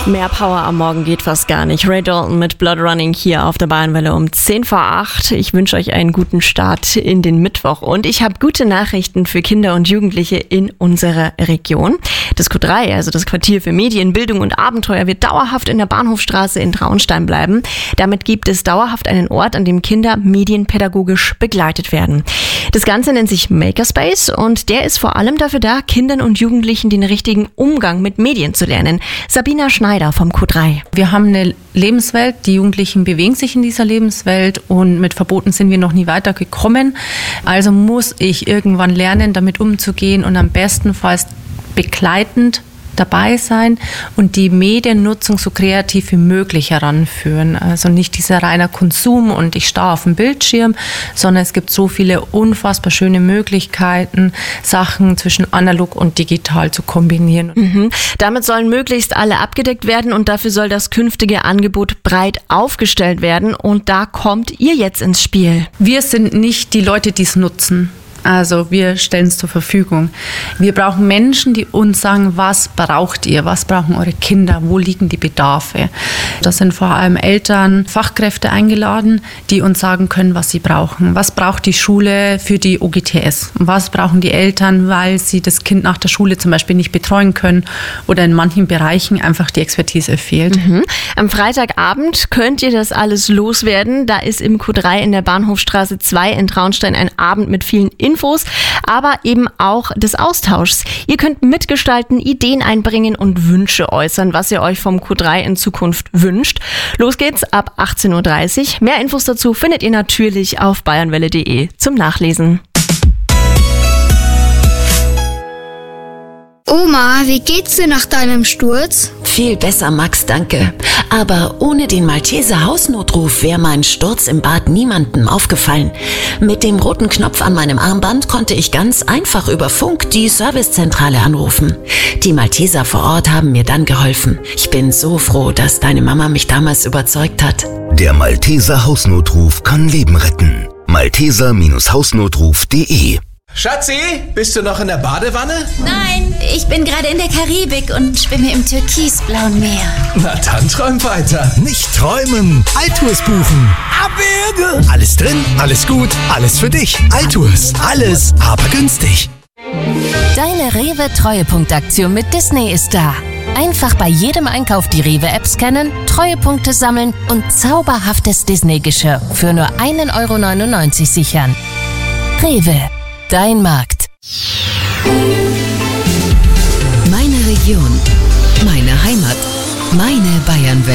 Mehr Power am Morgen geht fast gar nicht. Ray Dalton mit Blood Running hier auf der Bayernwelle um 8:10. Ich wünsche euch einen guten Start in den Mittwoch. Und ich habe gute Nachrichten für Kinder und Jugendliche in unserer Region. Das Q3, also das Quartier für Medien, Bildung und Abenteuer, wird dauerhaft in der Bahnhofstraße in Traunstein bleiben. Damit gibt es dauerhaft einen Ort, an dem Kinder medienpädagogisch begleitet werden. Das Ganze nennt sich Makerspace und der ist vor allem dafür da, Kindern und Jugendlichen den richtigen Umgang mit Medien zu lernen. Sabina Schneider vom Q3. Wir haben eine Lebenswelt, die Jugendlichen bewegen sich in dieser Lebenswelt und mit Verboten sind wir noch nie weitergekommen. Also muss ich irgendwann lernen, damit umzugehen und am bestenfalls begleitend dabei sein und die Mediennutzung so kreativ wie möglich heranführen. Also nicht dieser reiner Konsum und ich starre auf dem Bildschirm, sondern es gibt so viele unfassbar schöne Möglichkeiten, Sachen zwischen analog und digital zu kombinieren. Damit sollen möglichst alle abgedeckt werden und dafür soll das künftige Angebot breit aufgestellt werden und da kommt ihr jetzt ins Spiel. Wir sind nicht die Leute, die es nutzen. Also wir stellen es zur Verfügung. Wir brauchen Menschen, die uns sagen, was braucht ihr, was brauchen eure Kinder, wo liegen die Bedarfe. Da sind vor allem Eltern, Fachkräfte eingeladen, die uns sagen können, was sie brauchen. Was braucht die Schule für die OGTS? Was brauchen die Eltern, weil sie das Kind nach der Schule zum Beispiel nicht betreuen können oder in manchen Bereichen einfach die Expertise fehlt. Am Freitagabend könnt ihr das alles loswerden. Da ist im Q3 in der Bahnhofstraße 2 in Traunstein ein Abend mit vielen Infos, aber eben auch des Austauschs. Ihr könnt mitgestalten, Ideen einbringen und Wünsche äußern, was ihr euch vom Q3 in Zukunft wünscht. Los geht's ab 18:30 Uhr. Mehr Infos dazu findet ihr natürlich auf bayernwelle.de zum Nachlesen. Oma, wie geht's dir nach deinem Sturz? Viel besser, Max, danke. Aber ohne den Malteser Hausnotruf wäre mein Sturz im Bad niemandem aufgefallen. Mit dem roten Knopf an meinem Armband konnte ich ganz einfach über Funk die Servicezentrale anrufen. Die Malteser vor Ort haben mir dann geholfen. Ich bin so froh, dass deine Mama mich damals überzeugt hat. Der Malteser Hausnotruf kann Leben retten. Malteser-Hausnotruf.de. Schatzi, bist du noch in der Badewanne? Nein, ich bin gerade in der Karibik und schwimme im türkisblauen Meer. Na dann träum weiter. Nicht träumen, Altours buchen. Abwürge! Alles drin, alles gut, alles für dich. Altours, alles, aber günstig. Deine Rewe-Treuepunktaktion mit Disney ist da. Einfach bei jedem Einkauf die Rewe-App scannen, Treuepunkte sammeln und zauberhaftes Disney-Geschirr für nur 1,99 € sichern. Rewe. Dein Markt. Meine Region, meine Heimat, meine Bayernwelle.